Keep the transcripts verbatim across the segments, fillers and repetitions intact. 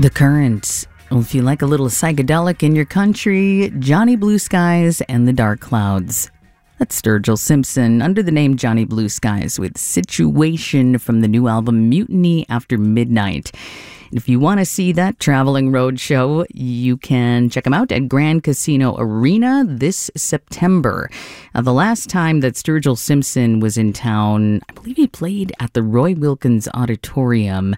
The Current. Well, if you like a little psychedelic in your country, Johnny Blue Skies and the Dark Clouds. That's Sturgill Simpson under the name Johnny Blue Skies with Situation from the new album Mutiny After Midnight. And if you want to see that traveling road show, you can check them out at Grand Casino Arena this September. Uh, the last time that Sturgill Simpson was in town, I believe he played at the Roy Wilkins Auditorium.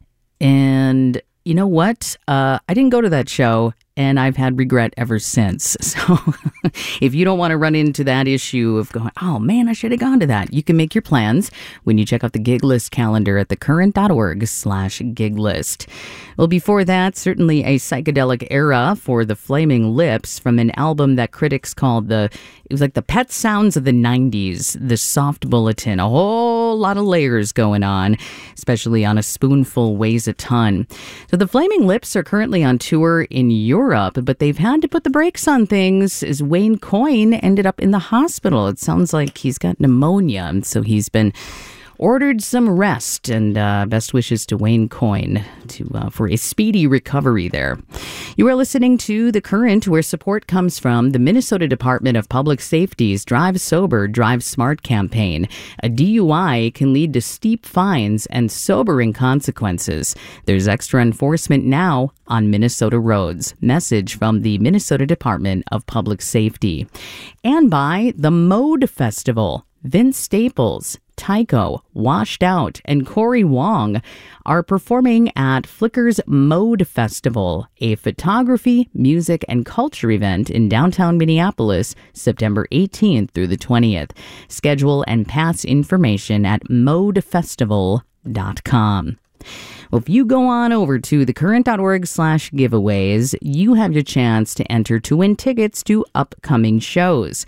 And you know what? Uh, I didn't go to that show, and I've had regret ever since. So if you don't want to run into that issue of going, oh man, I should have gone to that, you can make your plans when you check out the gig list calendar at thecurrent.org slash gig list. Well, before that, certainly a psychedelic era for the Flaming Lips from an album that critics called the, it was like the pet sounds of the nineties, the Soft Bulletin. A whole lot of layers going on, especially on A Spoonful Weighs a Ton. So the Flaming Lips are currently on tour in Europe, but they've had to put the brakes on things as Wayne Coyne ended up in the hospital. It sounds like he's got pneumonia, and so he's been ordered some rest, and uh, best wishes to Wayne Coyne to uh, for a speedy recovery there. You are listening to The Current, where support comes from the Minnesota Department of Public Safety's Drive Sober, Drive Smart campaign. A D U I can lead to steep fines and sobering consequences. There's extra enforcement now on Minnesota roads. Message from the Minnesota Department of Public Safety. And by the Mode Festival. Vince Staples, Tycho, Washed Out, and Corey Wong are performing at Flicker's Mode Festival, a photography, music, and culture event in downtown Minneapolis, September eighteenth through the twentieth. Schedule and pass information at mode festival dot com. Well, if you go on over to thecurrent.org slash giveaways, you have your chance to enter to win tickets to upcoming shows.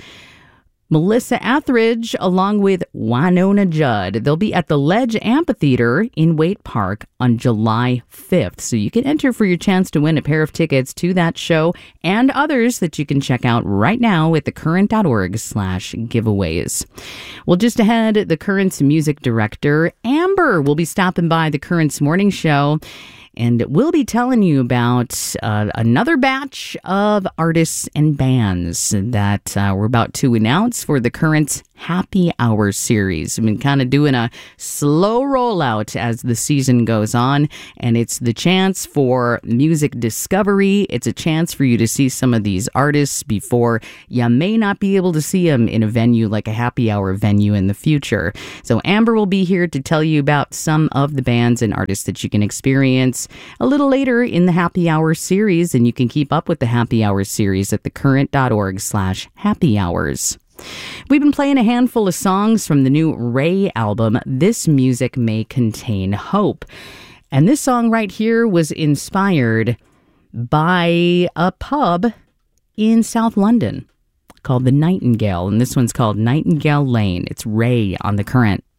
Melissa Etheridge, along with Winona Judd. They'll be at the Ledge Amphitheater in Waite Park on July fifth. So you can enter for your chance to win a pair of tickets to that show and others that you can check out right now at thecurrent.org slash giveaways. Well, just ahead, the Current's music director, Amber, will be stopping by the Current's morning show. And we'll be telling you about uh, another batch of artists and bands that uh, we're about to announce for the Current's Happy Hour series. We've been kind of doing a slow rollout as the season goes on, and it's the chance for music discovery. It's a chance for you to see some of these artists before you may not be able to see them in a venue like a Happy Hour venue in the future. So Amber will be here to tell you about some of the bands and artists that you can experience a little later in the Happy Hour series, and you can keep up with the Happy Hour series at thecurrent.org slash happy hours. We've been playing a handful of songs from the new Ray album, This Music May Contain Hope. And this song right here was inspired by a pub in South London called The Nightingale, and this one's called Nightingale Lane. It's Ray on The Current.